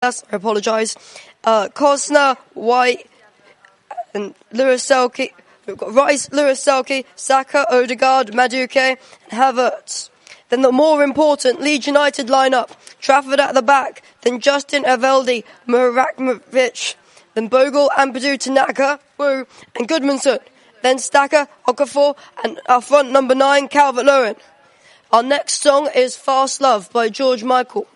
I apologise. Cosner, White, and Lewis Selke. We've got Rice, Lewis Selke, Saka, Odegaard, Madueke, and Havertz. Then the more important Leeds United lineup: Trafford at the back, then Justin Evaldi, Murakovic, then Bogle, Ampadu, Tanaka, Wu, and Goodmanson. Then Stacker, Okafor, and our front number 9, Calvert-Lewin. Our next song is Fast Love by George Michael.